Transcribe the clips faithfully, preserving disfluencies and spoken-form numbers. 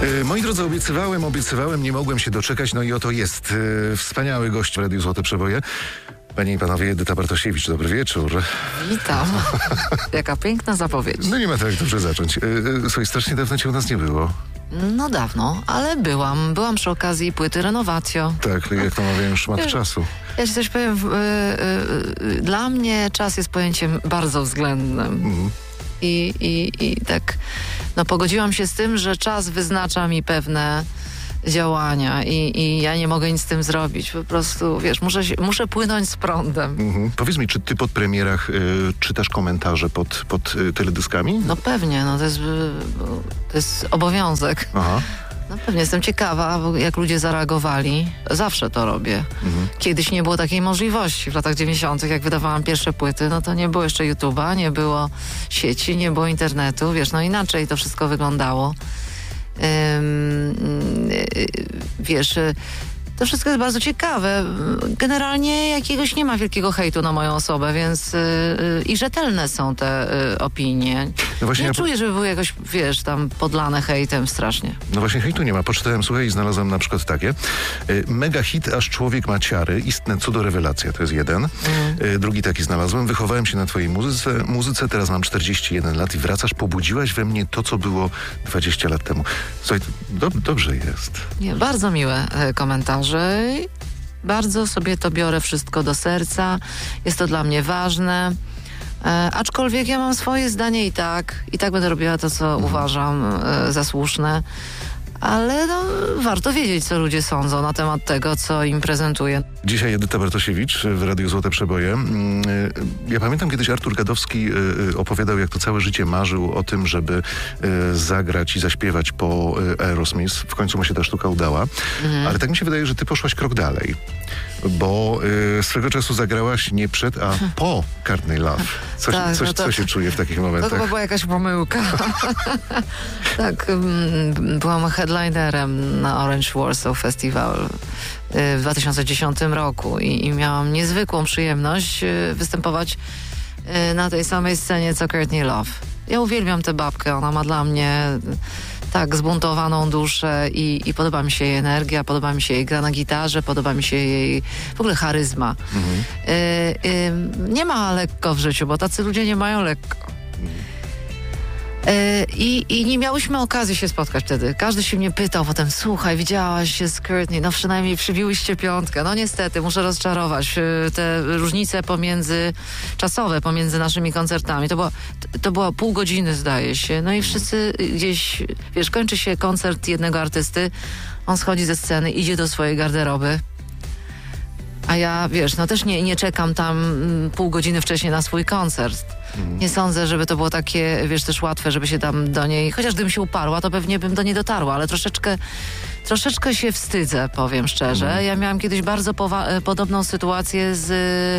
Yy, moi drodzy, obiecywałem, obiecywałem, nie mogłem się doczekać, no i oto jest yy, wspaniały gość w Radiu Złote Przeboje. Panie i panowie, Edyta Bartosiewicz, dobry wieczór. Witam. Jaka piękna zapowiedź. No nie ma tak dobrze zacząć. Yy, yy, słuchaj, strasznie dawno cię u nas nie było. No dawno, ale byłam. Byłam przy okazji płyty Renovatio. Tak, jak to mawiam, już szmat czasu. Ja ci coś powiem. Yy, yy, dla mnie czas jest pojęciem bardzo względnym. Mhm. I, i, I tak no, pogodziłam się z tym, że czas wyznacza mi pewne działania i, i ja nie mogę nic z tym zrobić. Po prostu, wiesz, muszę, muszę płynąć z prądem. Mhm. Powiedz mi, czy ty po premierach y, czytasz komentarze pod, pod y, teledyskami? No pewnie, no to jest, to jest obowiązek. Aha. No pewnie, jestem ciekawa, jak ludzie zareagowali. Zawsze to robię. Mhm. Kiedyś nie było takiej możliwości. W latach dziewięćdziesiątych, jak wydawałam pierwsze płyty, no to nie było jeszcze YouTube'a, nie było sieci, nie było internetu. Wiesz, no inaczej to wszystko wyglądało. Ym, yy, wiesz... To wszystko jest bardzo ciekawe. Generalnie jakiegoś nie ma wielkiego hejtu na moją osobę, więc yy, i rzetelne są te yy, opinie. No właśnie nie ja... czuję, żeby były jakoś, wiesz, tam podlane hejtem strasznie. No właśnie hejtu nie ma. Poczytałem, słuchaj, i znalazłem na przykład takie. Yy, mega hit, aż człowiek ma ciary. Istne cudo, rewelacja. To jest jeden. Mm. Yy, drugi taki znalazłem. Wychowałem się na twojej muzyce, muzyce, teraz mam czterdzieści jeden lat i wracasz, pobudziłaś we mnie to, co było dwadzieścia lat temu. Słuchaj, do, dobrze jest. Nie, bardzo miłe e, komentarze. Bardzo sobie to biorę wszystko do serca. Jest to dla mnie ważne. E, aczkolwiek ja mam swoje zdanie i tak. I tak będę robiła to, co mhm. uważam e, za słuszne. Ale no, warto wiedzieć, co ludzie sądzą na temat tego, co im prezentuję. Dzisiaj Edyta Bartosiewicz w Radiu Złote Przeboje. Ja pamiętam, kiedyś Artur Gadowski opowiadał, jak to całe życie marzył o tym, żeby zagrać i zaśpiewać po Aerosmith. W końcu mu się ta sztuka udała. Mhm. Ale tak mi się wydaje, że ty poszłaś krok dalej. Bo y, swego czasu zagrałaś nie przed, a po Courtney Love. Coś, tak, coś, no to, co się czuje w takich momentach? To chyba była jakaś pomyłka. tak, um, byłam headlinerem na Orange Warsaw Festival y, w dwa tysiące dziesiątym roku i, i miałam niezwykłą przyjemność y, występować y, na tej samej scenie co Courtney Love. Ja uwielbiam tę babkę, ona ma dla mnie tak zbuntowaną duszę i, i podoba mi się jej energia, podoba mi się jej gra na gitarze, podoba mi się jej w ogóle charyzma. Mhm. Y, y, nie ma lekko w życiu, bo tacy ludzie nie mają lekko. Y, i, I nie miałyśmy okazji się spotkać wtedy. Każdy się mnie pytał potem, słuchaj, widziałaś się z Courtney, no przynajmniej przybiłyście piątkę. No niestety, muszę rozczarować. Y, te różnice pomiędzy, czasowe pomiędzy naszymi koncertami, to było, to było pół godziny, zdaje się. No i wszyscy gdzieś, wiesz, kończy się koncert jednego artysty, on schodzi ze sceny, idzie do swojej garderoby, a ja, wiesz, no też nie, nie czekam tam m, pół godziny wcześniej na swój koncert. Mm. Nie sądzę, żeby to było takie, wiesz, też łatwe, żeby się tam do niej... Chociaż gdybym się uparła, to pewnie bym do niej dotarła, ale troszeczkę, troszeczkę się wstydzę, powiem szczerze. Mm. Ja miałam kiedyś bardzo powa- podobną sytuację z,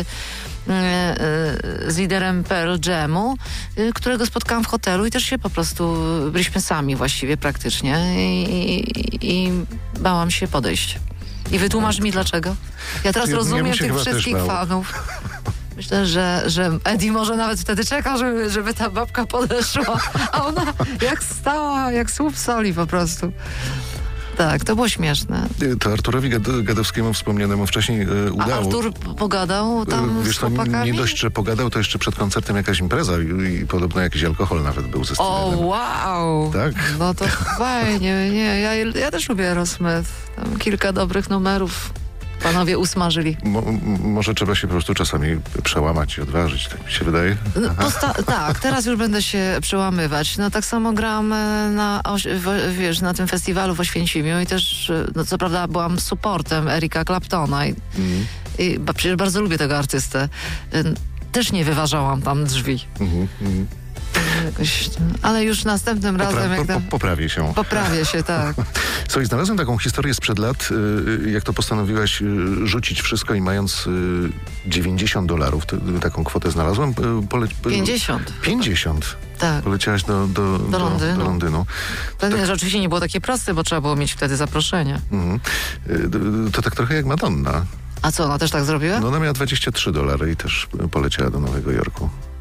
yy, z liderem Pearl Jamu, yy, którego spotkałam w hotelu i też się po prostu... Byliśmy sami właściwie praktycznie i, i, i bałam się podejść. I wytłumacz mi dlaczego. Ja teraz ja, rozumiem ja tych wszystkich fanów. Myślę, że, że Eddie może nawet wtedy czeka, żeby, żeby ta babka podeszła, a ona jak stała, jak słup soli po prostu. Tak, to było śmieszne. To Arturowi Gad- Gadowskiemu wspomnianemu wcześniej e, udało. A Artur pogadał tam Wiesz, z chłopakami? Nie dość, że pogadał, to jeszcze przed koncertem jakaś impreza i, i podobno jakiś alkohol nawet był ze sceny. O, wow! Tak? No to fajnie, nie, ja, ja też lubię Aerosmith. Tam kilka dobrych numerów panowie usmażyli. Mo, może trzeba się po prostu czasami przełamać i odważyć, tak mi się wydaje. Posta- tak, teraz już będę się przełamywać. No tak samo grałam na, w, wiesz, na tym festiwalu w Oświęcimiu i też, no co prawda byłam supportem Erika Claptona i, mm. i ba, przecież bardzo lubię tego artystę. Też nie wyważałam tam drzwi. Mm, mm. Jakoś, ale już następnym Popra- razem... Jak tam, po, poprawię się. Poprawię się, tak. Słuchaj, znalazłem taką historię sprzed lat, jak to postanowiłaś rzucić wszystko i mając dziewięćdziesiąt dolarów, taką kwotę znalazłem. Pole- pięćdziesiąt. pięćdziesiąt. Tak. Poleciałaś do, do, do Londynu. Do, do Londynu. To tak, oczywiście nie było takie proste, bo trzeba było mieć wtedy zaproszenie. Mhm. To tak trochę jak Madonna. A co, ona też tak zrobiła? No ona miała dwadzieścia trzy dolary i też poleciała do Nowego Jorku.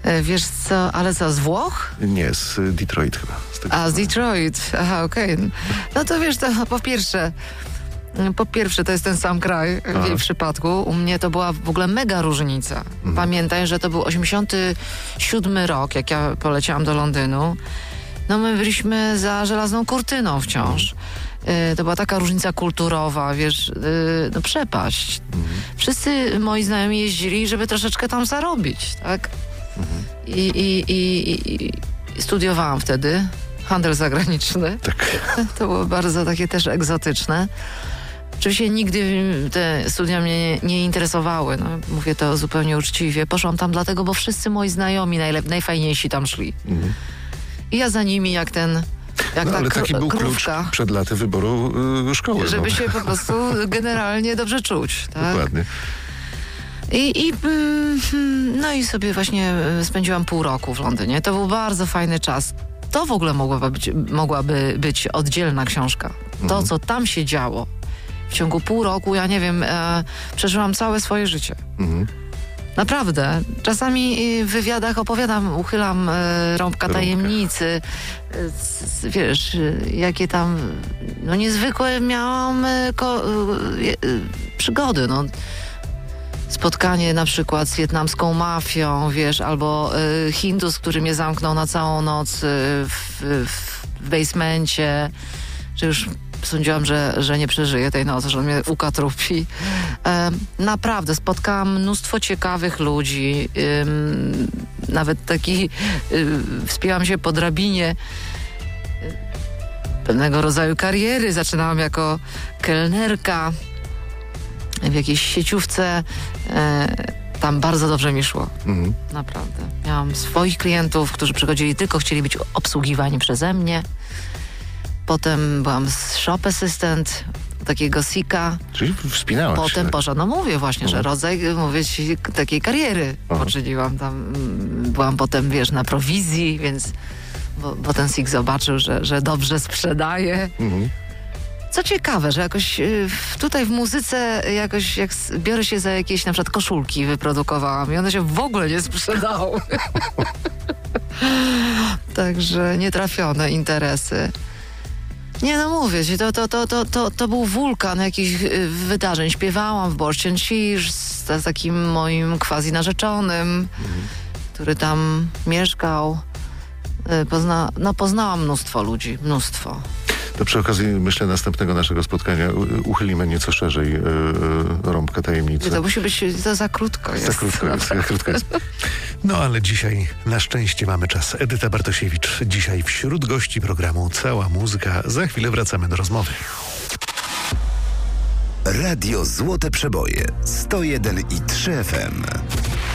E, wiesz co, ale co, z Włoch? Nie, z Detroit chyba. Z tego A, z co- Detroit. Aha, okej. No to wiesz, to po pierwsze, po pierwsze to jest ten sam kraj w Aha. jej przypadku. U mnie to była w ogóle mega różnica. Mhm. Pamiętaj, że to był osiemdziesiąty siódmy rok, jak ja poleciałam do Londynu. No my byliśmy za żelazną kurtyną wciąż. Y, To była taka różnica kulturowa, wiesz, y, no przepaść. Mhm. Wszyscy moi znajomi jeździli, żeby troszeczkę tam zarobić, tak? Mhm. I, i, i, i, i studiowałam wtedy handel zagraniczny. Tak. To było bardzo takie też egzotyczne. Oczywiście nigdy te studia mnie nie interesowały. No, mówię to zupełnie uczciwie. Poszłam tam dlatego, bo wszyscy moi znajomi najlep- najfajniejsi tam szli. Mhm. I ja za nimi jak ten, jak No, ta ale kr- taki był klucz krówka, przed laty wyboru y, szkoły. żeby no. się po prostu generalnie dobrze czuć. Tak? Dokładnie. I, i, mm, no i sobie właśnie e, spędziłam pół roku w Londynie. To był bardzo fajny czas. To w ogóle mogłaby być, mogłaby być oddzielna książka. To, Mhm. co tam się działo w ciągu pół roku, ja nie wiem, e, przeżyłam całe swoje życie. Mhm. Naprawdę. Czasami e, w wywiadach opowiadam, uchylam e, rąbka Rąbka. tajemnicy. E, s- wiesz, e, jakie tam no niezwykłe miałam e, ko, e, e, przygody, no. Spotkanie na przykład z wietnamską mafią, wiesz, albo y, Hindus, który mnie zamknął na całą noc y, w, w, w basemencie, że już sądziłam, że, że nie przeżyję tej nocy, że on mnie ukatrupi. E, naprawdę, spotkałam mnóstwo ciekawych ludzi, ym, nawet taki, y, wspięłam się po drabinie y, pewnego rodzaju kariery. Zaczynałam jako kelnerka w jakiejś sieciówce. E, tam bardzo dobrze mi szło. Mhm. Naprawdę. Miałam swoich klientów, którzy przychodzili tylko, chcieli być obsługiwani przeze mnie. Potem byłam z shop assistant, takiego sika. Czyli wspinałaś się. Potem tak. poszłam, no mówię właśnie, że Mhm. rodzaj, mówię ci, takiej kariery Aha. poczyniłam tam. mm, Byłam potem, wiesz, na prowizji, więc bo, bo ten sik zobaczył, że, że dobrze sprzedaje. Mhm. Co ciekawe, że jakoś y, w- tutaj w muzyce jakoś jak s- biorę się za jakieś na przykład koszulki wyprodukowałam i one się w ogóle nie sprzedały. Także nietrafione interesy. Nie no mówię ci, to, to, to, to, to, to był wulkan jakichś y, wydarzeń. Śpiewałam w Borscht and Cheers z, z takim moim quasi narzeczonym, który tam mieszkał. Y, Pozna, no poznałam mnóstwo ludzi, mnóstwo. To przy okazji, myślę, następnego naszego spotkania u- uchylimy nieco szerzej y, y, rąbkę tajemnicy. To musi być, to za krótko jest. Za krótko jest, za krótko jest. No ale dzisiaj na szczęście mamy czas. Edyta Bartosiewicz dzisiaj wśród gości programu Cała Muzyka. Za chwilę wracamy do rozmowy. Radio Złote Przeboje sto jeden i trzy F M.